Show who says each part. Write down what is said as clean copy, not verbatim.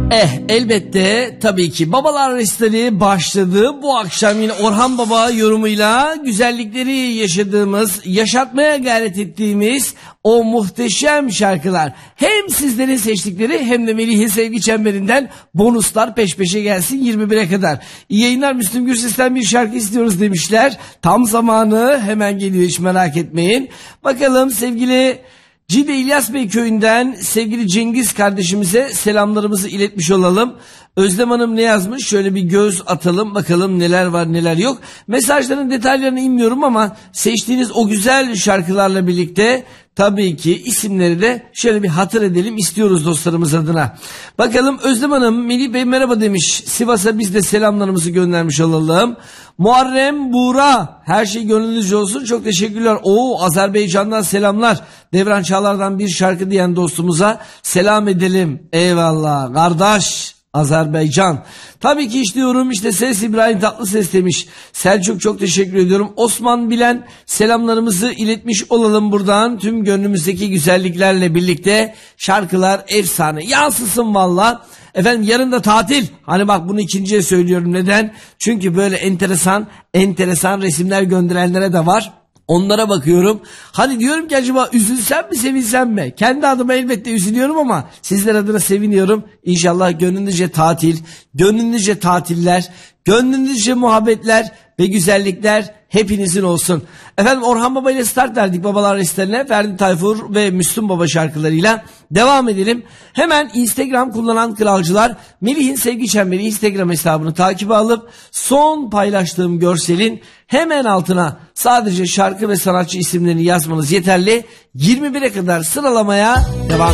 Speaker 1: Elbette tabii ki Babalar Restleri başladı. Bu akşam yine Orhan Baba yorumuyla güzellikleri yaşadığımız, yaşatmaya gayret ettiğimiz o muhteşem şarkılar. Hem sizlerin seçtikleri hem de Melih'in sevgi çemberinden bonuslar peş peşe gelsin 21'e kadar. İyi yayınlar, Müslüm Gürses'ten bir şarkı istiyoruz demişler. Tam zamanı, hemen geliyor, hiç merak etmeyin. Bakalım sevgili Cide İlyas Bey köyünden sevgili Cengiz kardeşimize selamlarımızı iletmiş olalım. Özlem Hanım ne yazmış? Şöyle bir göz atalım bakalım neler var neler yok. Mesajların detaylarını inmiyorum ama seçtiğiniz o güzel şarkılarla birlikte tabii ki isimleri de şöyle bir hatır edelim istiyoruz dostlarımız adına. Bakalım Özlem Hanım, Melih Bey merhaba demiş. Sivas'a biz de selamlarımızı göndermiş olalım. Muharrem Buğra, her şey gönlünüzce olsun, çok teşekkürler. Azerbaycan'dan selamlar. Devran Çağlar'dan bir şarkı diyen dostumuza selam edelim. Eyvallah kardeş. Azerbaycan. Tabii ki diyorum işte ses İbrahim Tatlıses demiş. Selçuk çok teşekkür ediyorum. Osman Bilen selamlarımızı iletmiş olalım buradan. Tüm gönlümüzdeki güzelliklerle birlikte şarkılar efsane. Yansısın valla. Efendim yarın da tatil. Hani bak bunu ikinciye söylüyorum. Neden? Çünkü böyle enteresan resimler gönderenlere de var. Onlara bakıyorum. Hani diyorum ki acaba üzülsem mi sevinsem mi? Kendi adıma elbette üzülüyorum ama sizler adına seviniyorum. İnşallah gönlünüzce tatil, gönlünüzce tatiller, gönlünüzce muhabbetler ve güzellikler hepinizin olsun. Efendim Orhan Baba ile start verdik Babalar Restlerine. Ferdi Tayfur ve Müslüm Baba şarkılarıyla devam edelim. Hemen Instagram kullanan kralcılar Melih'in Sevgi Çemberi Instagram hesabını takibe alıp son paylaştığım görselin hemen altına sadece şarkı ve sanatçı isimlerini yazmanız yeterli. 21'e kadar sıralamaya devam